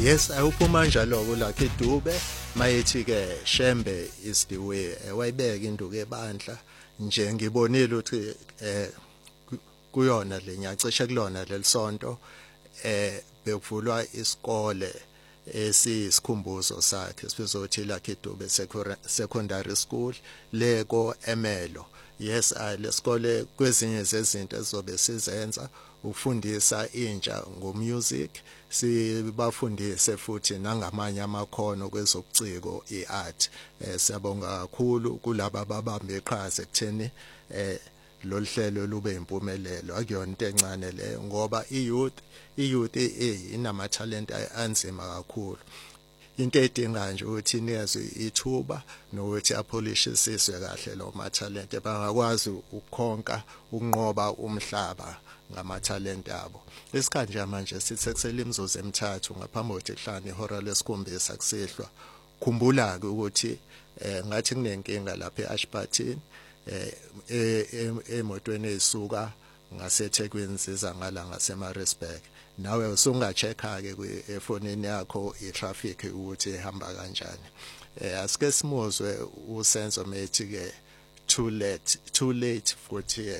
Yes, awuphuma njalo Lucky Dube mayethi ke Shembe is the way wayibeka induku ebandla nje ngibonile ukuthi kuyona le nyacishe kulona lelisonto bekuvulwa isikole esisikhumbuzo sakhe sizothi Lucky Dube Secondary School leko Emelo. Yes, lesikole kwezinye zezinto ezobe sizenza ufundisa intsha ngomusic sibafundise futhi nangamanye amakhono kwezobuciko iart. Siyabonga kakhulu kulabo ababambe iqhaza ekutheni loluhlelo lube impumelelo akuyona into encane le ngoba iyouth inama talent anzima kakhulu. Into edinga nje ukuthi niyazwe ithuba nokuthi apolishisiswe kahle lo ma talent bangakwazi ukukhonka ukunqoba umhlaba ngama talent abo. Isikhathi manje sithi kusele imizuzu emithathu ngaphambi kokuthi kuhlane ihora lesikhombisa kusihlwa. Khumbula ukuthi ngathi kunenkinga lapha eAshburton emotweni ezisuka ngaseThekwini ziza ngala ngaseMaritzburg. Nawe usungachecka ke kwefonini yakho itraffic ukuthi ihamba kanjani. Asike simuzwe usenzo methi ke too late futhi